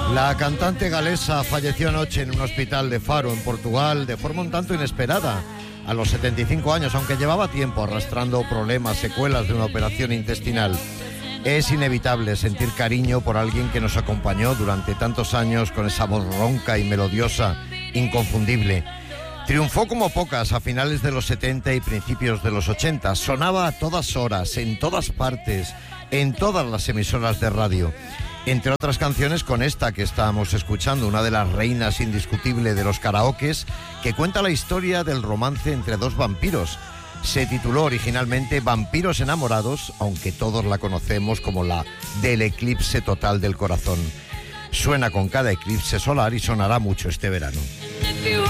La cantante galesa falleció anoche en un hospital de Faro, en Portugal, de forma un tanto inesperada, a los 75 años, aunque llevaba tiempo arrastrando problemas, secuelas de una operación intestinal. Es inevitable sentir cariño por alguien que nos acompañó durante tantos años con esa voz ronca y melodiosa, inconfundible. Triunfó como pocas a finales de los 70 y principios de los 80. Sonaba a todas horas, en todas partes, en todas las emisoras de radio. Entre otras canciones con esta que estábamos escuchando, una de las reinas indiscutible de los karaokes, que cuenta la historia del romance entre dos vampiros. Se tituló originalmente Vampiros enamorados, aunque todos la conocemos como la del eclipse total del corazón. Suena con cada eclipse solar y sonará mucho este verano.